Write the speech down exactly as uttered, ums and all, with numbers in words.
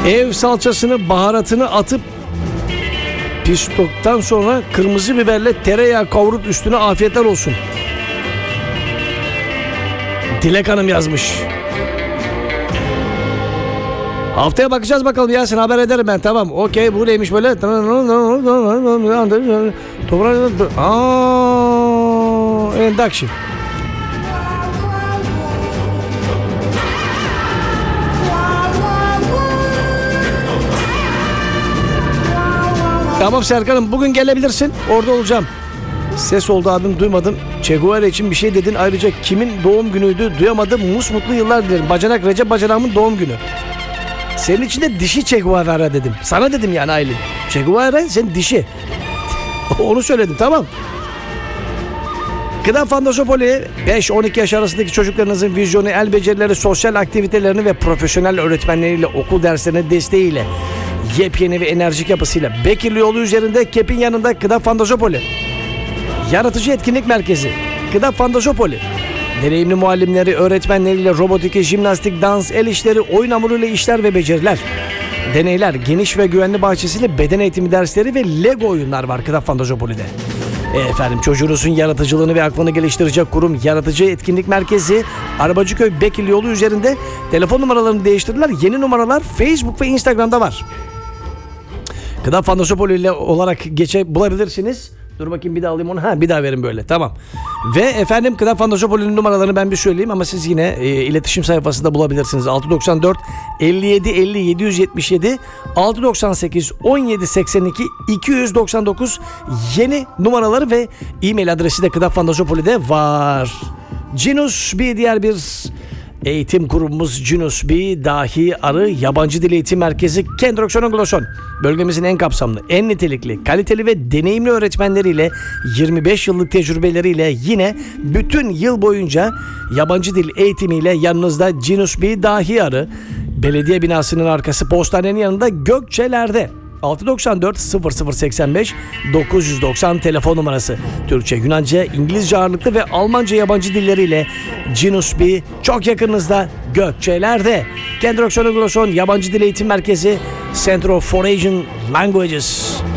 Ev salçasını, baharatını atıp piştikten sonra kırmızı biberle tereyağı kavurup üstüne afiyetler olsun. Dilek Hanım yazmış. Haftaya bakacağız bakalım Yasin, haber ederim ben, tamam. Okey, bu neymiş böyle? Aaa, endakşi. Tamam Serkan'ım, bugün gelebilirsin, orada olacağım. Ses oldu abim, duymadım. Che Guevara için bir şey dedin. Ayrıca kimin doğum günüydü duyamadım. Musmutlu yıllar dilerim. Bacanak Recep Bacanak'ın doğum günü. Senin için de dişi Che Guevara dedim. Sana dedim yani Aylin. Che Guevara senin dişi. Onu söyledim, tamam. Gıda Fandosopoli, beş on iki yaş arasındaki çocuklarınızın vizyonu, el becerileri, sosyal aktivitelerini ve profesyonel öğretmenleriyle, okul derslerine desteğiyle, yepyeni ve enerjik yapısıyla Bekirli yolu üzerinde Kep'in yanında Gıda Fandosopoli. Yaratıcı Etkinlik Merkezi Gıda Fandosopoli. Deneyimli muallimleri, öğretmenleriyle robotik, jimnastik, dans, el işleri, oyun hamuruyla işler ve beceriler. Deneyler, geniş ve güvenli bahçesiyle beden eğitimi dersleri ve Lego oyunlar var Gıda Fandosopoli'de. E efendim, çocuğunuzun yaratıcılığını ve aklını geliştirecek kurum Yaratıcı Etkinlik Merkezi Arabacıköy Bekirli yolu üzerinde. Telefon numaralarını değiştirdiler. Yeni numaralar Facebook ve Instagram'da var. Gıda Fandosopoli ile olarak geçe bulabilirsiniz. Dur bakayım, bir daha alayım onu. Ha, bir daha verin böyle. Tamam. Ve efendim, Gıda Fandosopoli'nin numaralarını ben bir söyleyeyim ama siz yine e, iletişim sayfasında bulabilirsiniz. altı doksan dört elli yedi elli yedi yüz yetmiş yedi, altı doksan sekiz on yedi seksen iki iki yüz doksan dokuz yeni numaraları ve e-mail adresi de Gıda Fandosopoli'de var. Cinus bir diğer bir eğitim kurumumuz Cinus B Dahi Arı Yabancı Dil Eğitim Merkezi Kendrokson Gloson. Bölgemizin en kapsamlı, en nitelikli, kaliteli ve deneyimli öğretmenleriyle, yirmi beş yıllık tecrübeleriyle yine bütün yıl boyunca yabancı dil eğitimiyle yanınızda Cinus B Dahi Arı. Belediye binasının arkası, postanenin yanında, Gökçeler'de. altı doksan dört sıfır sıfır seksen beş dokuz yüz doksan telefon numarası. Türkçe, Yunanca, İngilizce ağırlıklı ve Almanca yabancı dilleriyle Cinus B çok yakınınızda, Gökçeler'de. Kendrokson Gloson Yabancı Dil Eğitim Merkezi, Center for Asian Languages.